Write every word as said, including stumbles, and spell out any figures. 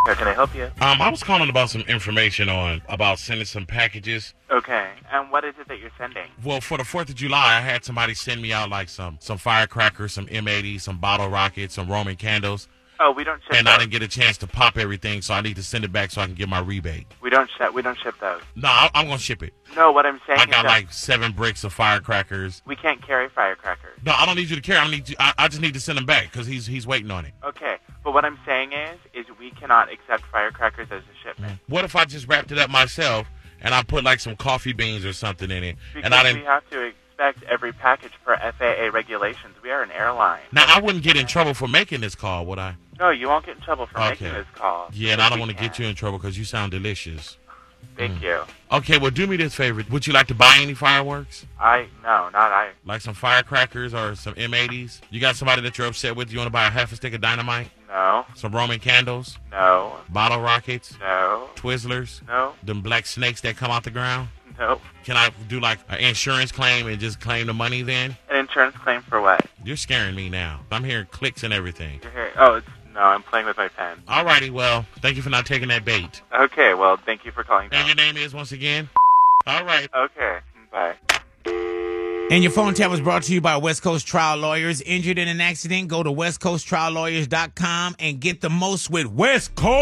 How can I help you? Um, I was calling about some information on about sending some packages. Okay. And what is it that you're sending? Well, for the fourth of July, I had somebody send me out like some some firecrackers, some M eighty, some bottle rockets, some Roman candles. Oh, we don't ship And those. I didn't get a chance to pop everything, so I need to send it back so I can get my rebate. We don't ship. We don't ship those. No, I, I'm going to ship it. No, what I'm saying I is got that like seven bricks of firecrackers. we can't carry firecrackers. No, I don't need you to carry. I need you, I, I just need to send them back because he's he's waiting on it. Okay. But what I'm saying is, is we cannot accept firecrackers as a shipment. What if I just wrapped it up myself and I put like some coffee beans or something in it? Because and I we didn't. have to expect every package per F A A regulations. We are an airline. Now I wouldn't get in trouble for making this call, would I? No, you won't get in trouble for making Okay. this call. Yeah, and But I don't we want to can. get you in trouble because you sound delicious. Thank you. Okay, well, do me this favor. Would you like to buy any fireworks? I no, not I. Like some firecrackers or some M eighties? You got somebody that you're upset with? You want to buy a half a stick of dynamite? No, Some Roman candles? no, Bottle rockets? no, Twizzlers? no, Them black snakes that come out the ground? no. Can I do like an insurance claim and just claim the money then? An insurance claim for what? You're scaring me now. I'm hearing clicks and everything. You're here. Oh, it's no. I'm playing with my pen. Alrighty, well, thank you for not taking that bait. Okay. Well, thank you for calling. And Down. your name is once again? Alright. Okay. Bye. And your phone tap was brought to you by West Coast Trial Lawyers. Injured in an accident? Go to west coast trial lawyers dot com and get the most with West Coast.